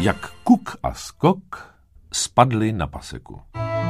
Jak Kuk a Skok spadli na paseku.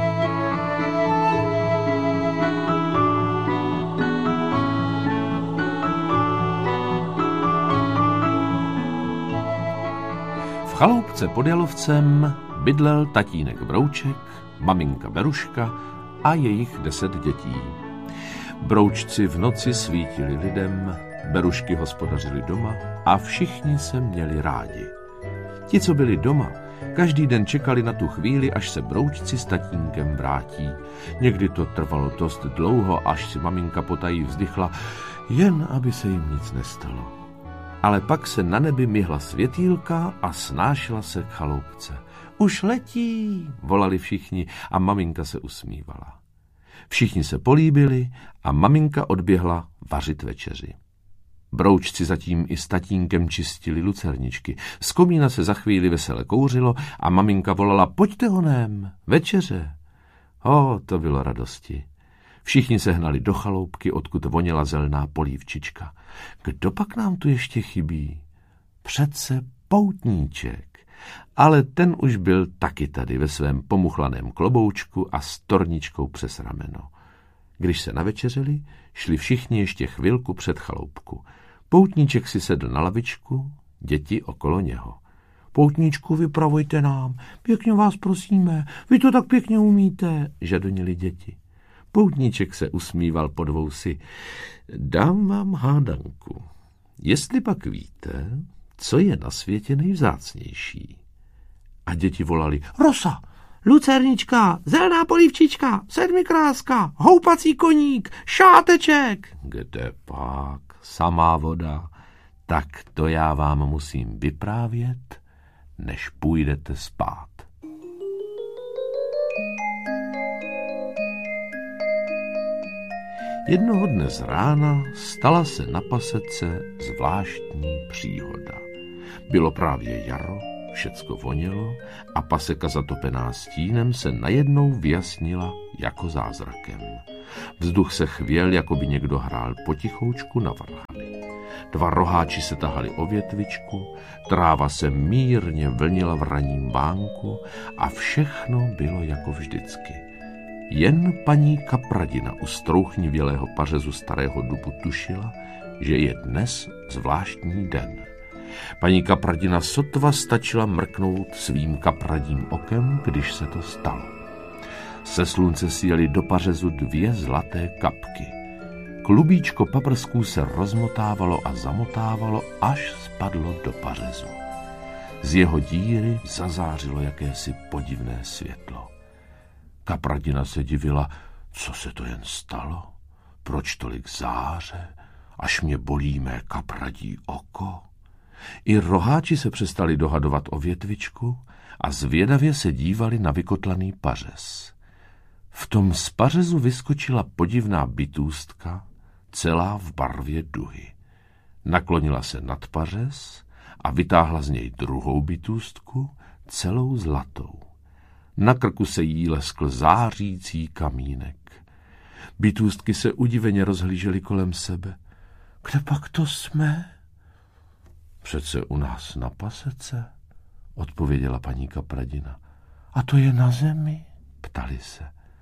V chaloupce pod Jalovcem bydlel tatínek Brouček, maminka Beruška a jejich 10 dětí. Broučci v noci svítili lidem, Berušky hospodařili doma a všichni se měli rádi. Ti, co byli doma, každý den čekali na tu chvíli, až se Broučci s tatínkem vrátí. Někdy to trvalo dost dlouho, až si maminka potají vzdychla, jen aby se jim nic nestalo. Ale pak se na nebi myhla světýlka a snášela se k chaloupce. Už letí, volali všichni a maminka se usmívala. Všichni se políbili a maminka odběhla vařit večeři. Broučci zatím i s tatínkem čistili lucerničky. Z komína se za chvíli vesele kouřilo a maminka volala, pojďte honem, večeře. To bylo radosti. Všichni se hnali do chaloupky, odkud voněla zelená polívčička. Kdo pak nám tu ještě chybí? Přece poutníček. Ale ten už byl taky tady ve svém pomuchlaném kloboučku a s torničkou přes rameno. Když se navečeřili, šli všichni ještě chvilku před chaloupku. Poutníček si sedl na lavičku, děti okolo něho. Poutníčku, vypravujte nám, pěkně vás prosíme, vy to tak pěkně umíte, žadonili děti. Poutníček se usmíval pod vousy. Dám vám hádanku. Jestli pak víte, co je na světě nejvzácnější. A děti volali, rosa, lucernička, zelená polívčička, sedmikráska, houpací koník, šáteček. Kde pak, samá voda, tak to já vám musím vyprávět, než půjdete spát. Jednoho dne z rána stala se na pasece zvláštní příhoda. Bylo právě jaro, všecko vonělo a paseka zatopená stínem se najednou vyjasnila jako zázrakem. Vzduch se chvěl, jako by někdo hrál potichoučku na varhany. 2 roháči se tahali o větvičku, tráva se mírně vlnila v ranním vánku a všechno bylo jako vždycky. Jen paní Kapradina u strouchnivělého pařezu starého dubu tušila, že je dnes zvláštní den. Paní Kapradina sotva stačila mrknout svým kapradím okem, když se to stalo. Se slunce si jeli do pařezu 2 zlaté kapky. Klubíčko paprsků se rozmotávalo a zamotávalo, až spadlo do pařezu. Z jeho díry zazářilo jakési podivné světlo. Kapradina se divila, co se to jen stalo, proč tolik záře, až mě bolí mé kapradí oko. I roháči se přestali dohadovat o větvičku a zvědavě se dívali na vykotlaný pařez. V tom z pařezu vyskočila podivná bytůstka, celá v barvě duhy. Naklonila se nad pařez a vytáhla z něj druhou bytůstku, celou zlatou. Na krku se jí leskl zářící kamínek. Bytůstky se udiveně rozhlížely kolem sebe. Kde pak to jsme? Přece u nás na pasece, odpověděla paní Kapradina. A to je na zemi? Ptali se.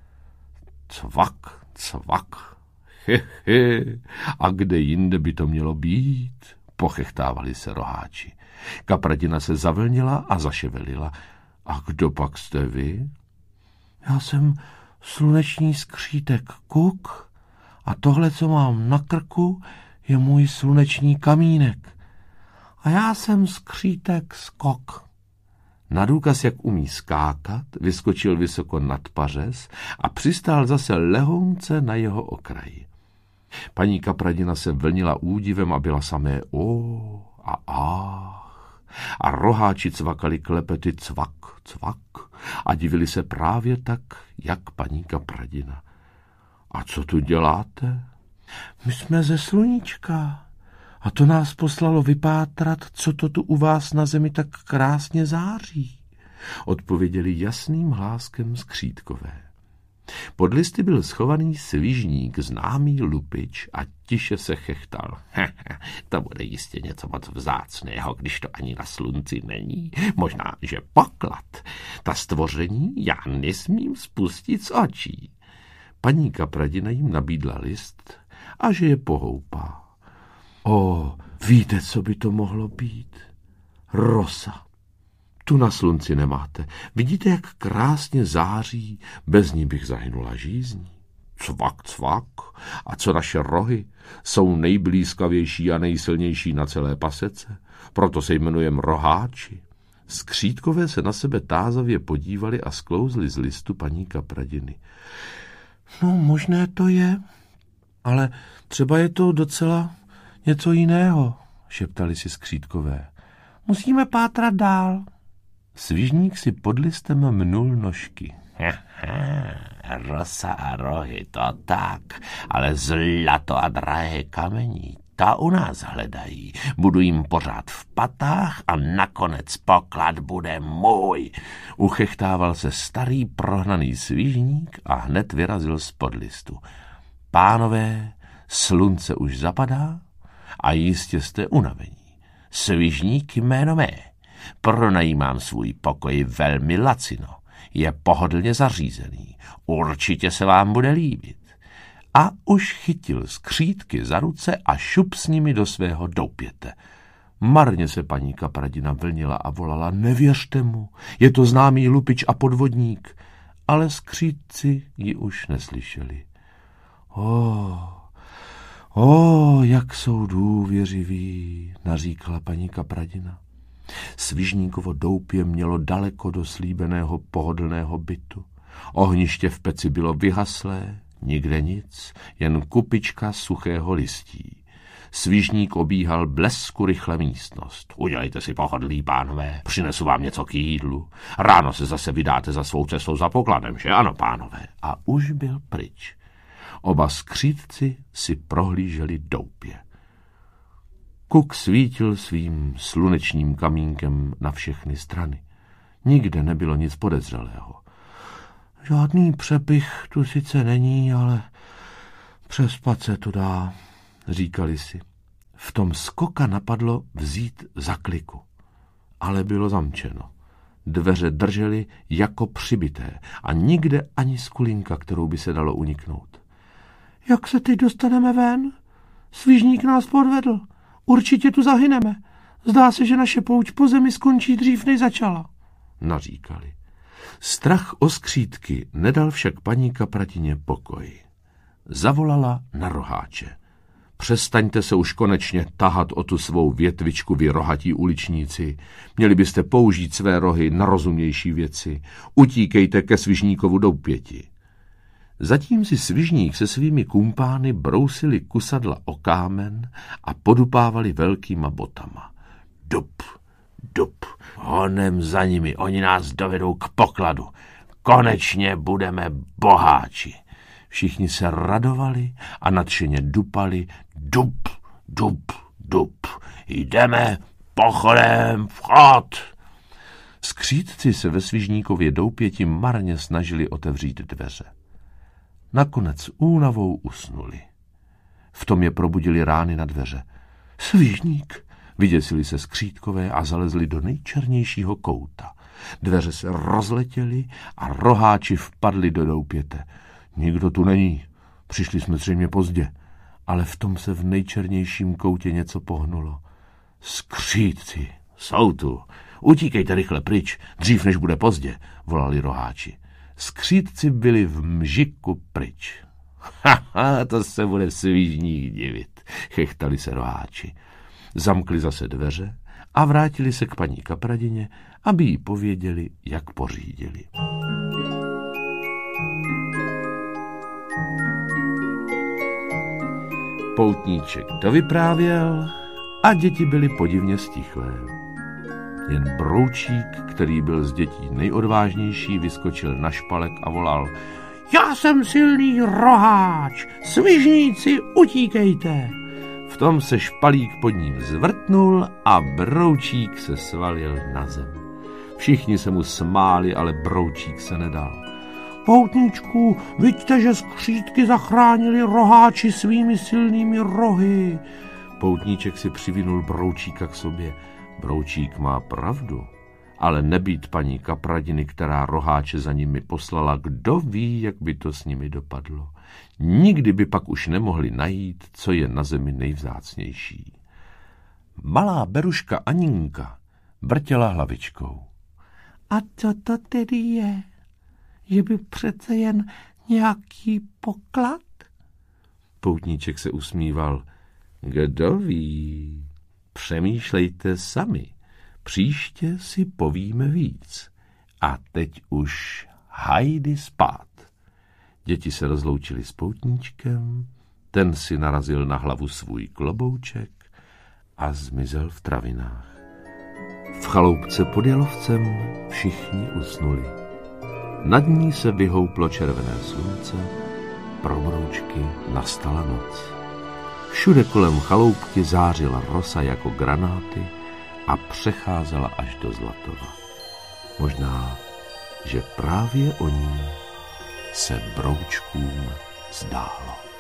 Cvak, cvak, he, a kde jinde by to mělo být? Pochechtávali se roháči. Kapradina se zavlnila a zaševelila. A kdo pak jste vy? Já jsem sluneční skřítek Kuk a tohle, co mám na krku, je můj sluneční kamínek. A já jsem skřítek Skok. Na důkaz, jak umí skákat, vyskočil vysoko nad pařez a přistál zase lehounce na jeho okraji. Paní Kapradina se vlnila údivem a byla samé a a roháči cvakali klepety cvak, cvak a divili se právě tak, jak paní Kapradina. A co tu děláte? My jsme ze sluníčka a to nás poslalo vypátrat, co to tu u vás na zemi tak krásně září, odpověděli jasným hláskem skřítkové. Pod listy byl schovaný svižník, známý lupič, a tiše se chechtal. To bude jistě něco moc vzácného, když to ani na slunci není. Možná, že poklad. Ta stvoření já nesmím spustit z očí. Paní Kapradina jim nabídla list a že je pohoupá. Víte, co by to mohlo být? Rosa. Tu na slunci nemáte. Vidíte, jak krásně září, bez ní bych zahynula žízní. Cvak, cvak. A co naše rohy? Jsou nejblízkavější a nejsilnější na celé pasece. Proto se jmenujeme roháči. Skřítkové se na sebe tázavě podívali a sklouzli z listu paní Kapradiny. No, možné to je, ale třeba je to docela něco jiného, šeptali si skřítkové. Musíme pátrat dál. Svižník si pod listem mnul nožky. Rosa a rohy, to tak, ale zlato a drahé kamení, ta u nás hledají. Budu jim pořád v patách a nakonec poklad bude můj. Uchechtával se starý prohnaný svižník a hned vyrazil spod listu. Pánové, slunce už zapadá a jistě jste unavení. Svižník jméno mé. Pronajímám svůj pokoj velmi lacino. Je pohodlně zařízený. Určitě se vám bude líbit. A už chytil skřítky za ruce a šup s nimi do svého doupěte. Marně se paní Kapradina vlnila a volala, nevěřte mu, je to známý lupič a podvodník. Ale skřítci ji už neslyšeli. Jak jsou důvěřiví, naříkala paní Kapradina. Svižníkovo doupě mělo daleko do slíbeného pohodlného bytu. Ohniště v peci bylo vyhaslé, nikde nic, jen kupička suchého listí. Svižník obíhal blesku rychle místnost. Udělejte si pohodlí, pánové, přinesu vám něco k jídlu. Ráno se zase vydáte za svou cestou za pokladem, že ano, pánové? A už byl pryč. Oba skřítci si prohlíželi doupě. Kuk svítil svým slunečním kamínkem na všechny strany. Nikde nebylo nic podezřelého. Žádný přepich tu sice není, ale přespat se tu dá, říkali si. V tom skoka napadlo vzít zakliku, ale bylo zamčeno. Dveře držely jako přibité a nikde ani skulinka, kterou by se dalo uniknout. Jak se teď dostaneme ven? Svižník nás podvedl. Určitě tu zahyneme. Zdá se, že naše pouť po zemi skončí dřív, než začala, naříkali. Strach o skřítky nedal však paní Kapradině pokoj. Zavolala na roháče. Přestaňte se už konečně tahat o tu svou větvičku, vy rohatí uličníci. Měli byste použít své rohy na rozumnější věci. Utíkejte ke svižníkovu doupěti. Zatím si svižník se svými kumpány brousili kusadla o kámen a podupávali velkýma botama. Dup, dup, honem za nimi, oni nás dovedou k pokladu. Konečně budeme boháči. Všichni se radovali a nadšeně dupali. Dup, dup, dup. Jdeme pochodem, vchod. Skřítci se ve svižníkově doupěti marně snažili otevřít dveře. Nakonec únavou usnuli. V tom je probudili rány na dveře. Svižník! Vyděsili se skřítkové a zalezli do nejčernějšího kouta. Dveře se rozletěly a roháči vpadli do doupěte. Nikdo tu není. Přišli jsme zřejmě pozdě. Ale v tom se v nejčernějším koutě něco pohnulo. Skřítci! Jsou tu! Utíkejte rychle pryč, dřív než bude pozdě, volali roháči. Skřítci byli v mžiku pryč. To se bude svižník divit, chechtali se roháči. Zamkli zase dveře a vrátili se k paní Kapradině, aby jí pověděli, jak pořídili. Poutníček dovyprávěl a děti byly podivně stichlé. Jen Broučík, který byl z dětí nejodvážnější, vyskočil na špalek a volal: Já jsem silný roháč, svižníci, utíkejte! V tom se špalík pod ním zvrtnul a Broučík se svalil na zem. Všichni se mu smáli, ale Broučík se nedal. Poutníčku, viďte, že skřítky zachránili roháči svými silnými rohy. Poutníček si přivinul Broučíka k sobě. Broučík má pravdu, ale nebýt paní Kapradiny, která roháče za nimi poslala, kdo ví, jak by to s nimi dopadlo. Nikdy by pak už nemohli najít, co je na zemi nejvzácnější. Malá Beruška Aninka vrtěla hlavičkou. A co to tedy je? Že by přece jen nějaký poklad? Poutníček se usmíval. Kdo ví, přemýšlejte sami. Příště si povíme víc. A teď už hajdy spát. Děti se rozloučili s poutníčkem, ten si narazil na hlavu svůj klobouček a zmizel v travinách. V chaloupce pod Jalovcem všichni usnuli. Nad ní se vyhouplo červené slunce, pro Broučky nastala noc. Všude kolem chaloupky zářila rosa jako granáty a přecházela až do Zlatova. Možná, že právě o ní se Broučkům zdálo.